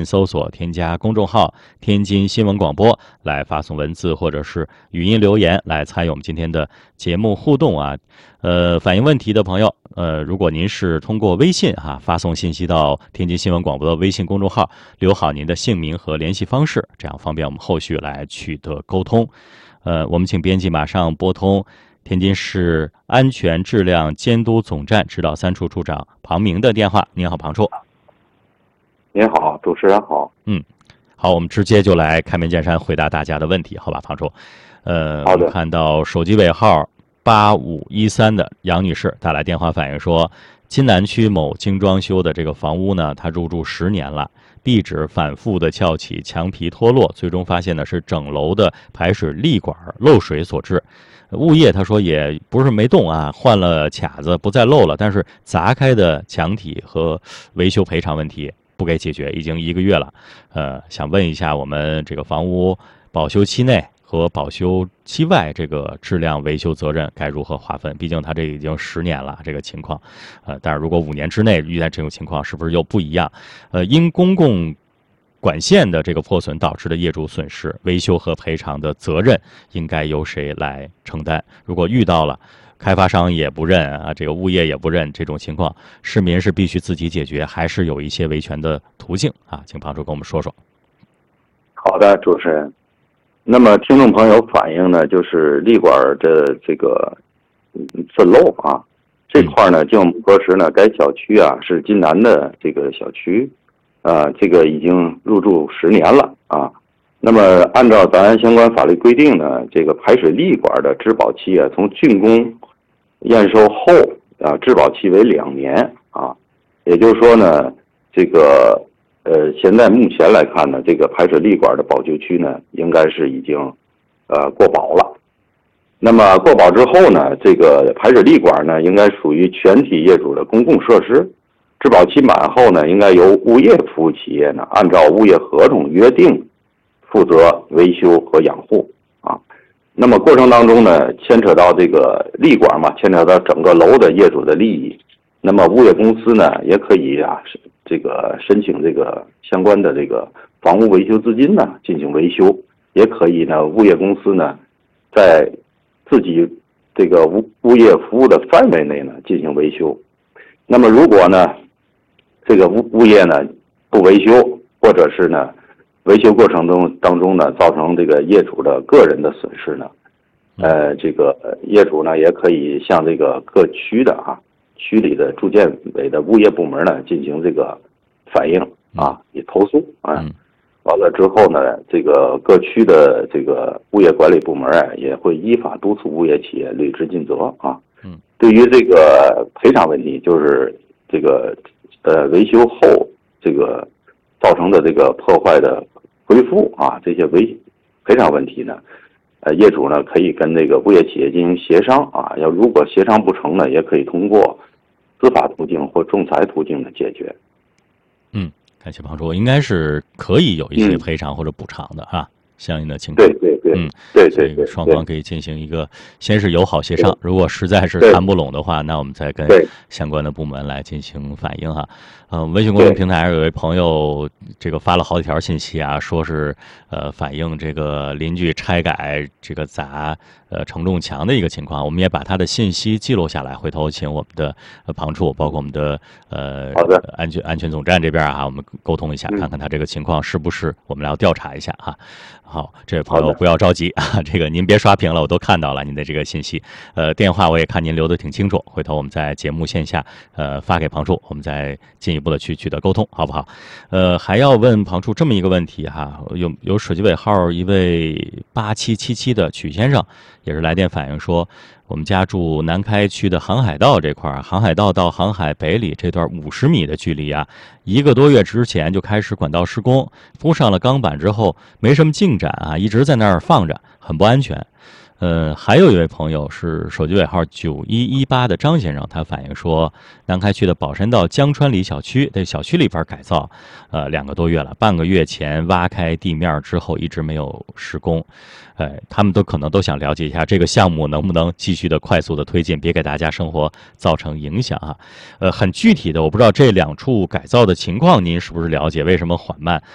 搜索添加公众号天津新闻广播，来发送文字或者是语音留言来参与我们今天的节目互动啊。反映问题的朋友，如果您是通过微信发送信息到天津新闻广播的微信公众号，留好您的姓名和联系方式，这样方便我们后续来取得沟通。我们请编辑马上拨通天津市安全质量监督总站指导3处处长庞明的电话。您好，庞处。 您好，主持人好。 好，我们直接就来开门见山回答大家的问题，好吧，庞处。 好的。 我们看到手机尾号8513的杨女士打来电话反映说，津南区某精装修的这个房屋呢，她入住10年了，壁纸反复的翘起，墙皮脱落，最终发现呢是整楼的排水立管漏水所致。物业他说也不是没动换了卡子不再漏了，但是砸开的墙体和维修赔偿问题不给解决，已经1个月了。想问一下，我们这个房屋保修期内和保修期外这个质量维修责任该如何划分？毕竟它这已经10年了这个情况，但是如果5年之内遇到这种情况，是不是又不一样？因公共管线的这个破损导致的业主损失，维修和赔偿的责任应该由谁来承担？如果遇到了开发商也不认这个物业也不认这种情况，市民是必须自己解决，还是有一些维权的途径请庞处跟我们说说。 好的，主持人。那么听众朋友反映呢，就是立管的这个渗漏这块呢，经我们核实呢，该小区是津南的这个小区，这个已经入住10年了那么按照咱相关法律规定呢，这个排水立管的质保期从竣工验收后质保期为2年也就是说呢，这个现在目前来看呢，这个排水立管的保修区呢，应该是已经过保了。那么过保之后呢，这个排水立管呢，应该属于全体业主的公共设施。质保期满后呢，应该由物业服务企业呢，按照物业合同约定负责维修和养护那么过程当中呢，牵扯到这个立管嘛，牵扯到整个楼的业主的利益。那么物业公司呢，也可以这个申请这个相关的这个房屋维修资金呢进行维修，也可以呢物业公司呢在自己这个物业服务的范围内呢进行维修。那么如果呢这个物业呢不维修，或者是呢维修过程当中呢造成这个业主的个人的损失呢，这个业主呢也可以向这个各区的区里的住建委的物业部门呢进行这个反映也投诉完了之后呢，这个各区的这个物业管理部门也会依法督促物业企业履职尽责对于这个赔偿问题，就是这个维修后这个造成的这个破坏的恢复这些赔偿问题呢，业主呢可以跟这个物业企业进行协商要如果协商不成呢，也可以通过司法途径或仲裁途径的解决。 感谢庞处，应该是可以有一些赔偿或者补偿的相应的情况。 对， 双方可以进行一个先是友好协商，如果实在是谈不拢的话，那我们再跟相关的部门来进行反映微信公众平台上有位朋友这个发了好几条信息说是反映这个邻居拆改这个砸承重墙的一个情况，我们也把他的信息记录下来，回头请我们的庞处，包括我们的安全总站这边我们沟通一下，看看他这个情况是不是我们来调查一下好，这位朋友不要着急这个您别刷屏了，我都看到了您的这个信息。电话我也看您留得挺清楚，回头我们在节目线下发给庞处，我们再进一步的去取得沟通，好不好？还要问庞处这么一个问题有手机尾号一位8777的曲先生，也是来电反映说，我们家住南开区的航海道这块，航海道到航海北里这段50米的距离1个多月之前就开始管道施工，铺上了钢板之后没什么进展一直在那儿放着，很不安全。还有一位朋友是手机尾号9118的张先生，他反映说，南开区的宝山道江川里小区，在小区里边改造2个多月了，半个月前挖开地面之后一直没有施工。他们可能都想了解一下这个项目能不能继续的快速的推进，别给大家生活造成影响很具体的，我不知道这2处改造的情况您是不是了解，为什么缓慢？